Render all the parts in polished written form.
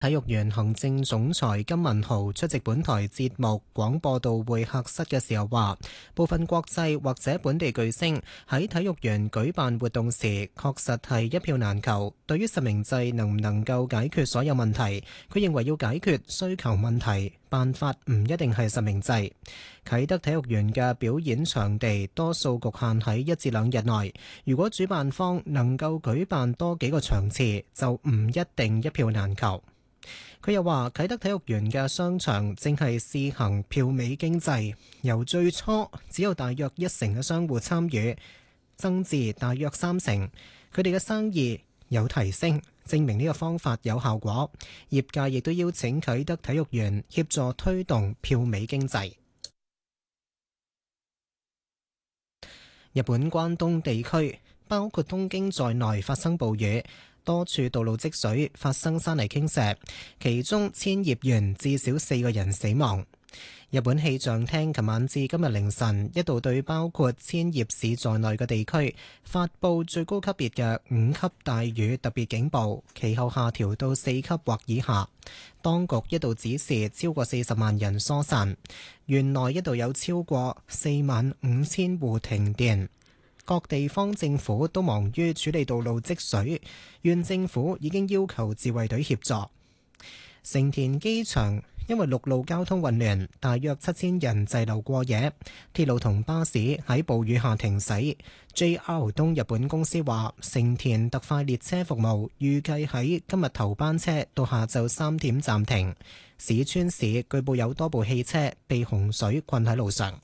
體育園行政總裁金文豪出席本台節目廣播道會客室嘅時候話，部分國際或者本地巨星喺體育園舉辦活動時，確實係一票難求。對於實名制能唔能夠解決所有問題，佢認為要解決需求問題，辦法唔一定係實名制。啟德體育園嘅表演場地多數局限喺1至2日內，如果主辦方能夠舉辦多幾個場次，就唔一定一票難求。佢又話：啟德體育園嘅商場正係試行票尾經濟，由最初只有大約1成嘅商戶參與，增至大約3成。佢哋嘅生意有提升，證明呢個方法有效果。業界亦都邀請啟德體育園協助推動票尾經濟。日本關東地區包括東京在內發生暴雨。多處道路積水，發生山泥傾瀉，其中千葉縣至少4個人死亡。日本氣象廳琴晚至今日凌晨一度對包括千葉市在內嘅地區發布最高級別嘅5級大雨特別警報，其後下調到4級或以下。當局一度指示超過40萬人疏散，縣內一度有超過45000戶停電。各地方政府都忙於處理道路積水，縣政府已經要求自衛隊協助。成田機場因為陸路交通混亂，大約7000人滯留過夜，鐵路同巴士喺暴雨下停駛。JR 東日本公司話，成田特快列車服務預計喺今日頭班車到下晝3點暫停。市川市據報有多部汽車被洪水困喺路上。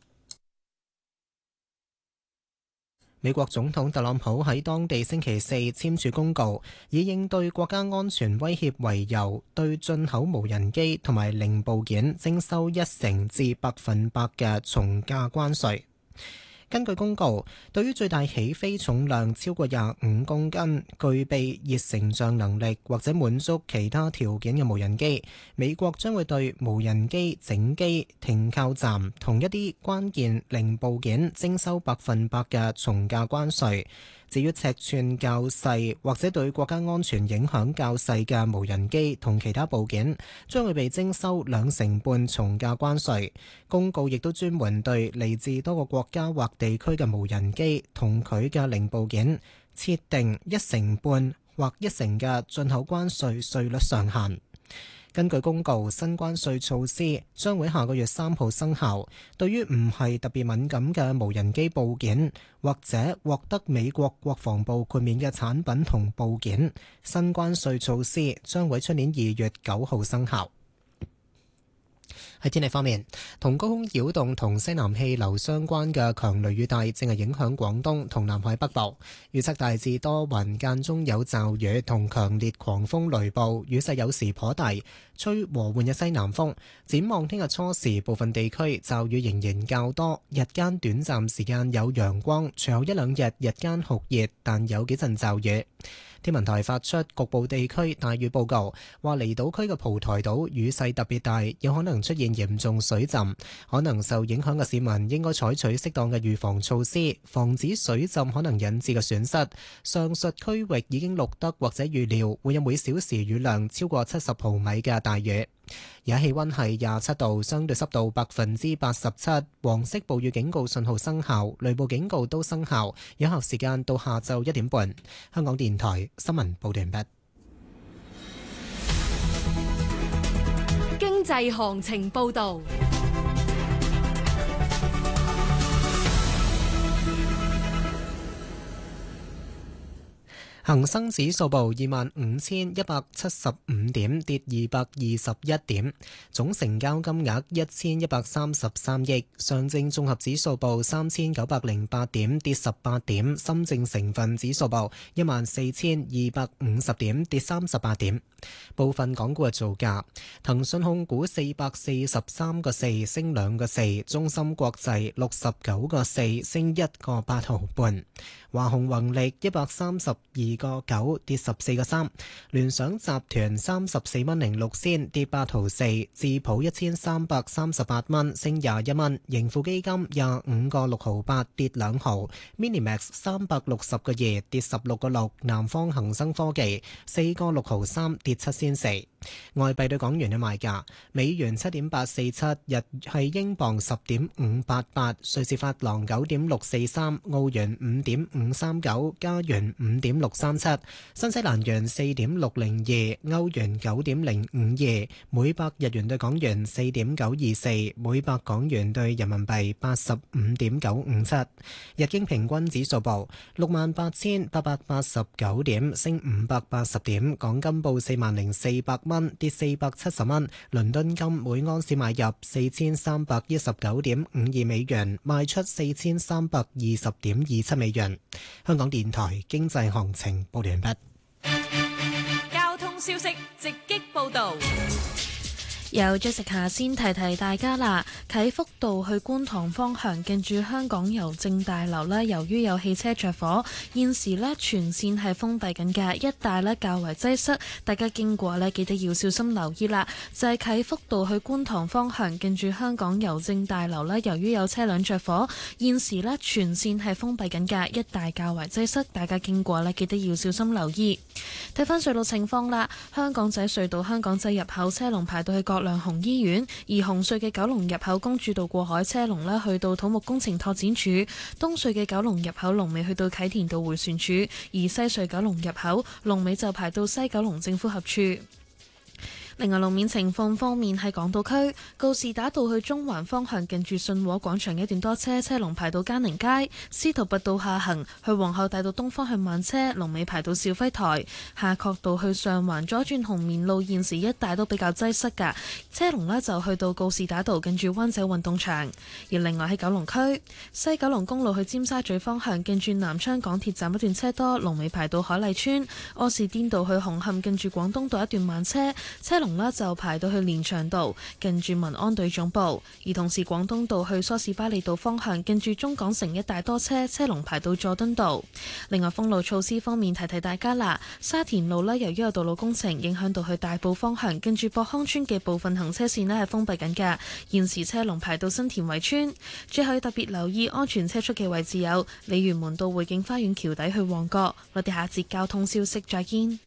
美國總統特朗普喺當地星期四簽署公告，以應對國家安全威脅為由，對進口無人機同埋零部件徵收1成至100%嘅從價關稅。根據公告，對於最大起飛重量超過25公斤、具備熱成像能力或者滿足其他條件嘅無人機，美國將會對無人機整機、停靠站同一啲關鍵零部件徵收100%嘅從價關稅。至於尺寸較細或者對國家安全影響較細嘅無人機同其他部件，將會被徵收2.5%從價關稅。公告亦都專門對嚟自多個國家或地區嘅無人機同佢嘅零部件設定1.5%或1成嘅進口關稅稅率上限。根據公告，新關稅措施將會下個月3號生效。對於唔係特別敏感嘅無人機部件，或者獲得美國國防部豁免嘅產品同部件，新關稅措施將會出年2月9號生效。喺天氣方面，同高空擾動同西南氣流相關嘅強雷雨帶正係影響廣東同南海北部，預測大致多雲，間中有驟雨同強烈狂風雷暴，雨勢有時頗大，吹和緩嘅西南風。展望聽日初時，部分地區驟雨仍然較多，日間短暫時間有陽光，隨後1-2日日間酷熱，但有幾陣驟雨。天文台發出局部地區大雨報告，話離島區嘅蒲台島雨勢特別大，有可能出現嚴重水浸，可能受影響嘅市民應該採取適當嘅預防措施，防止水浸可能引致嘅損失。上述區域已經錄得或者預料會有每小時雨量超過70毫米嘅大雨。而家氣溫係27度，相對濕度87%，黃色暴雨警告信號生效，雷暴警告都生效，有效時間到下晝1點半。香港電台新聞報道完畢。 經濟行情報道。 恒生指數報25,175點，跌221點，總成交金額1133億。上證綜合指數報3908點，跌18點。深證成分指數報14,250點，跌38點。部分港股嘅造價：騰訊控股443個4升2個4，中芯國際69個4升1個8毫半，華虹宏力132 個9，跌14個3。聯想集團34蚊零6仙，跌8毫4。智普1338蚊，升21蚊。盈富基金25個6毫8，跌2毫。Minimax 360個2，跌16個6。南方恒生科技4個6毫3，跌7仙4。外幣對港元嘅賣價：美元7.847，日係英鎊10.588，瑞士法郎9.643，澳元5.539，加元5.637，新西蘭元4.602，歐元9.052，每百日元對港元4.924，每百港元對人民幣85.957。日經平均指數報68,889點，升580點。港金報40,400蚊，跌470蚊。倫敦金每安士買入4319.52美元，賣出4320.27美元。香港電台經濟行情報完畢。 交通消息直擊報道。 有 Jessica 先提提大家啦，啟福道去觀塘方向近住香港郵政大樓呢，由於有汽車着火，現時呢全線係封閉緊嘅，一帶呢較為擠塞，大家經過呢記得要小心留意啦。就係啟福道去觀塘方向近住香港郵政大樓呢，由於有車輛着火，現時呢全線係封閉緊嘅，一帶較為擠塞，大家經過呢記得要小心留意。睇翻隧道情況啦，香港仔隧道香港仔入口車龍排到去葛量洪醫院，而紅隧嘅九龍入口公主道過海車龍呢去到土木工程拓展處，東隧嘅九龍入口龍尾去到啟田道迴旋處，而西隧九龍入口龍尾就排到西九龍政府合處。另外路面情況方面，喺港島區告士打道去中環方向近住信和廣場一段多車，車龍排到嘉寧街；司徒拔道下行去皇后大道東方向慢車，龍尾排到肇輝台；夏慤道去上環左轉紅棉路，現時一帶都比較擠塞㗎，車龍呢就去到告士打道近住灣仔運動場。而另外喺九龍區西九龍公路去尖沙咀方向近住南昌港鐵站一段車多，龍尾排到海麗村；柯士甸道去紅磡近住廣東道一段慢車，車龍就排到去連翔道近住民安隊總部，而同時廣東道去梳士巴利道方向近住中港城一帶多車，車龍排到佐敦道。另外封路措施方面，提提大家啦，沙田路由於有道路工程影響到去大埔方向近住博康村嘅部分行車線係封閉緊㗎，現時車龍排到新田圍村。最後要特別留意安全車速嘅位置有鯉魚門道匯景花園橋底去旺角。我哋下節交通消息再見。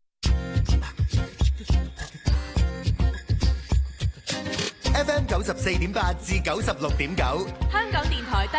FM 94.8至96.9， 香港電台